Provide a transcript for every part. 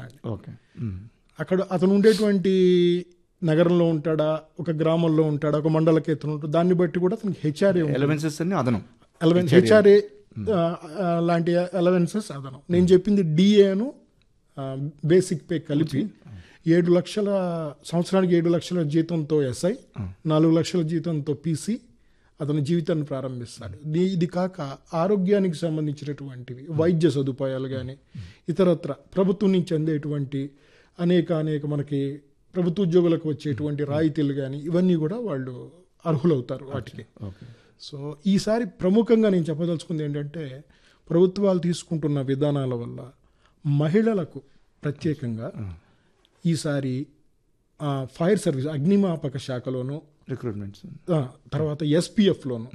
ఉన్నాడు. ఓకే. అక్కడ అతను ఉండేటువంటి నగరంలో ఉంటాడా, ఒక గ్రామంలో ఉంటాడా, ఒక మండల కేంద్రం ఉంటాడు, దాన్ని బట్టి కూడా అతనికి హెచ్ఆర్ఏ ఎలవెన్సెస్ అన్ని అదనం, హెచ్ఆర్ఏ లాంటి అలవెన్సెస్ అదనం. నేను చెప్పింది డిఏను బేసిక్ పే కలిపి 7 లక్షల సంవత్సరానికి 7 లక్షల జీతంతో ఎస్ఐ, 4 లక్షల జీతంతో పీసీ అతని జీవితాన్ని ప్రారంభిస్తాడు. ఇది కాక ఆరోగ్యానికి సంబంధించినటువంటివి, వైద్య సదుపాయాలు కానీ ఇతరత్ర ప్రభుత్వం నుంచి అందేటువంటి అనేక మనకి ప్రభుత్వ ఉద్యోగులకు వచ్చేటువంటి రాయితీలు కానీ ఇవన్నీ కూడా వాళ్ళు అర్హులవుతారు వాటికి. సో ఈసారి ప్రముఖంగా నేను చెప్పదలుచుకుంది ఏంటంటే, ప్రభుత్వాలు తీసుకుంటున్న విధానాల వల్ల మహిళలకు ప్రత్యేకంగా ఈసారి ఫైర్ సర్వీస్ అగ్నిమాపక శాఖలోను రిక్రూట్మెంట్స్, తర్వాత ఎస్పీఎఫ్లోను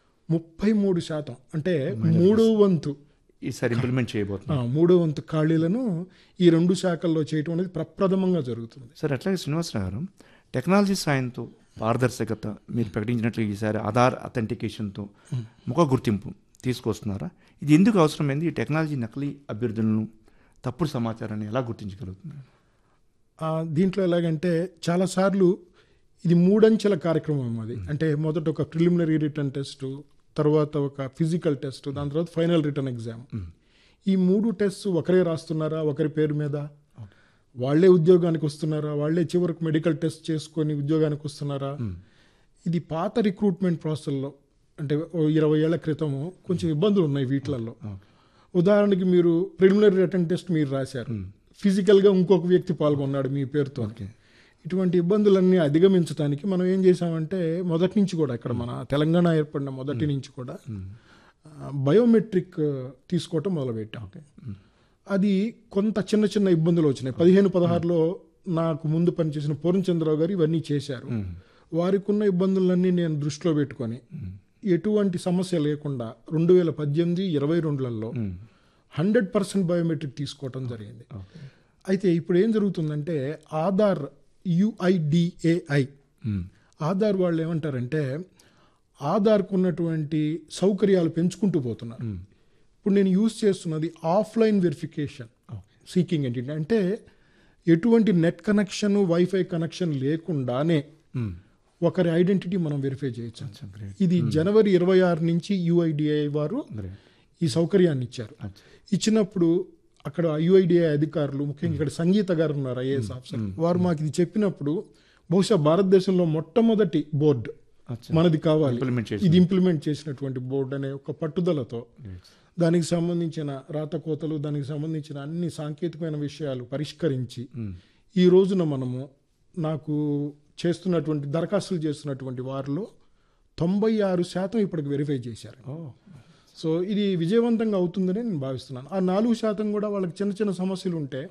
33% అంటే 3/3 ఈసారి ఇంప్లిమెంట్ చేయబోతున్నాం. 3/3 ఖాళీలను ఈ 2 శాఖల్లో చేయటం అనేది ప్రప్రథమంగా జరుగుతుంది. సార్, అట్లాగే శ్రీనివాసరావు గారు, టెక్నాలజీ సాయంతో పారదర్శకత మీరు ప్రకటించినట్లు ఈసారి ఆధార్ అథెంటికేషన్తో ముఖ గుర్తింపు తీసుకొస్తున్నారా? ఇది ఎందుకు అవసరమైంది? ఈ టెక్నాలజీ నకిలీ అభ్యర్థులను, తప్పుడు సమాచారాన్ని ఎలా గుర్తించగలుగుతున్నారు? దీంట్లో ఎలాగంటే, చాలాసార్లు ఇది 3 అంచెల కార్యక్రమం. అది అంటే మొదట ఒక ప్రిలిమినరీ రిటర్న్ టెస్టు, తర్వాత ఒక ఫిజికల్ టెస్ట్, దాని తర్వాత ఫైనల్ రిటర్న్ ఎగ్జామ్. ఈ 3 టెస్ట్ ఒకరే రాస్తున్నారా, ఒకరి పేరు మీద వాళ్ళే ఉద్యోగానికి వస్తున్నారా, వాళ్ళే చివరికి మెడికల్ టెస్ట్ చేసుకొని ఉద్యోగానికి వస్తున్నారా? ఇది పాత రిక్రూట్మెంట్ ప్రాసెస్లో అంటే 20 ఏళ్ల క్రితము కొంచెం ఇబ్బందులు ఉన్నాయి వీటిలలో. ఉదాహరణకి మీరు ప్రిలిమినరీ రిటర్న్ టెస్ట్ మీరు రాశారు, ఫిజికల్గా ఇంకొక వ్యక్తి పాల్గొన్నాడు మీ పేరుతో. ఇటువంటి ఇబ్బందులన్నీ అధిగమించడానికి మనం ఏం చేసామంటే, మొదటి నుంచి కూడా ఇక్కడ మన తెలంగాణ ఏర్పడిన మొదటి నుంచి కూడా బయోమెట్రిక్ తీసుకోవటం మొదలుపెట్టాం. అది కొంత చిన్న ఇబ్బందులు వచ్చినాయి. 15-16లో నాకు ముందు పనిచేసిన పూర్ణచంద్రరావు గారు ఇవన్నీ చేశారు. వారికి ఉన్న ఇబ్బందులన్నీ నేను దృష్టిలో పెట్టుకొని ఎటువంటి సమస్య లేకుండా 2018-22లలో 100% బయోమెట్రిక్ తీసుకోవటం జరిగింది. అయితే ఇప్పుడు ఏం జరుగుతుందంటే, ఆధార్ UIDAI ఆధార్ వాళ్ళు ఏమంటారంటే, ఆధార్కు ఉన్నటువంటి సౌకర్యాలు పెంచుకుంటూ పోతున్నారు. ఇప్పుడు నేను యూజ్ చేస్తున్నది ఆఫ్లైన్ వెరిఫికేషన్ సీకింగ్. ఏంటంటే ఎటువంటి నెట్ కనెక్షన్, వైఫై కనెక్షన్ లేకుండానే ఒకరి ఐడెంటిటీ మనం వెరిఫై చేయొచ్చు. ఇది జనవరి 26 నుంచి UIDAI వారు ఈ సౌకర్యాన్ని ఇచ్చారు. ఇచ్చినప్పుడు అక్కడ UIDAI అధికారులు, ముఖ్యంగా ఇక్కడ సంగీత గారు ఉన్నారు, IAS ఆఫీసర్, వారు మాకు ఇది చెప్పినప్పుడు బహుశా భారతదేశంలో మొట్టమొదటి బోర్డు మనది కావాలి, ఇది ఇంప్లిమెంట్ చేసినటువంటి బోర్డు అనే ఒక పట్టుదలతో దానికి సంబంధించిన రాతకోతలు, దానికి సంబంధించిన అన్ని సాంకేతికమైన విషయాలు పరిష్కరించి ఈ రోజున మనము నాకు చేస్తున్నటువంటి దరఖాస్తులు చేస్తున్నటువంటి వారిలో 96% ఇప్పటికి వెరిఫై చేశారు. సో ఇది విజయవంతంగా అవుతుందని నేను భావిస్తున్నాను. ఆ 4% కూడా వాళ్ళకి చిన్న సమస్యలు ఉంటే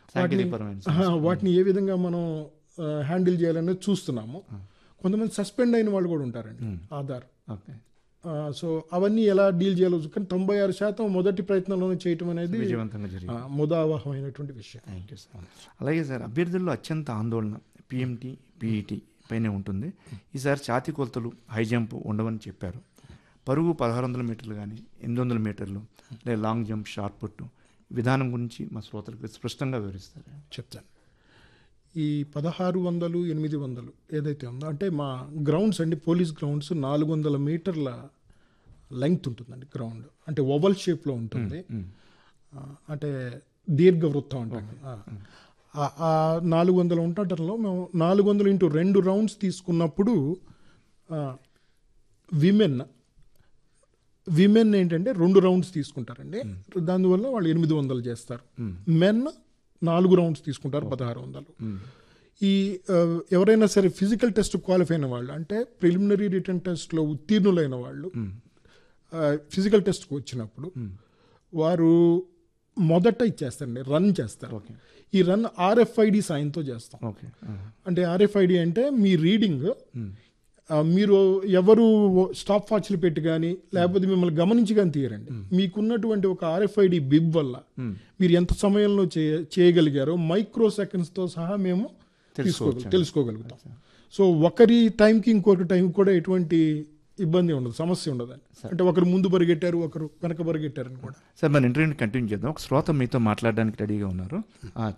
వాటిని ఏ విధంగా మనం హ్యాండిల్ చేయాలనేది చూస్తున్నాము. కొంతమంది సస్పెండ్ అయిన వాళ్ళు కూడా ఉంటారండి ఆధార్. సో అవన్నీ ఎలా డీల్ చేయాలో, కానీ 96% మొదటి ప్రయత్నంలోనే చేయటం అనేది ముదావహమైనటువంటి విషయం. Thank you sir. అలాగే సార్, అభ్యర్థుల్లో అత్యంత ఆందోళన PMT, PET పైనే ఉంటుంది. ఈసారి ఛాతీ కొలతలు, హై జంప్ ఉండవని చెప్పారు. పరుగు 1600 మీటర్లు కానీ 800 మీటర్లు, లేదా లాంగ్ జంప్, షార్ట్ పుట్ విధానం గురించి మా శ్రోతలకు స్పష్టంగా వివరిస్తారు? చెప్తాను. ఈ 1600, 800 ఏదైతే ఉందో, అంటే మా గ్రౌండ్స్ అండి, పోలీస్ గ్రౌండ్స్ 400 మీటర్ల లెంగ్త్ ఉంటుందండి గ్రౌండ్. అంటే ఓవల్ షేప్లో ఉంటుంది, అంటే దీర్ఘవృత్తం అంటాం. ఆ 400 ఉండటంలో మేము 400 × 2 రౌండ్స్ తీసుకున్నప్పుడు విమెన్ ఏంటంటే 2 రౌండ్స్ తీసుకుంటారండి. దానివల్ల వాళ్ళు 800 చేస్తారు. మెన్ 4 రౌండ్స్ తీసుకుంటారు, 1600. ఈ ఎవరైనా సరే ఫిజికల్ టెస్ట్ క్వాలిఫై అయిన వాళ్ళు, అంటే ప్రిలిమినరీ రిటర్న్ టెస్ట్లో ఉత్తీర్ణులైన వాళ్ళు ఫిజికల్ టెస్ట్కి వచ్చినప్పుడు వారు మొదట ఇచ్చేస్తారండి, రన్ చేస్తారు. ఈ రన్ RFID సాయంతో చేస్తాం. అంటే RFID అంటే మీ రీడింగ్, మీరు ఎవరు స్టాప్ వాచ్లు పెట్టి కానీ లేకపోతే మిమ్మల్ని గమనించి కానీ తీయరండి. మీకున్నటువంటి ఒక RFID బిబ్ వల్ల మీరు ఎంత సమయంలో చేయగలిగారో మైక్రో సెకండ్స్తో సహా మేము తెలుసుకోగలుగుతాం. సో ఒకరి టైంకి ఇంకొకరి టైం కూడా ఎటువంటి ఇబ్బంది ఉండదు, సమస్య ఉండదు. అంటే ఒకరు ముందు పరిగెట్టారు, ఒకరు వెనక పరిగెట్టారని కూడా. సార్, మన ఇంటర్వ్యూని కంటిన్యూ చేద్దాం. ఒక శ్రోత మీతో మాట్లాడడానికి రెడీగా ఉన్నారు.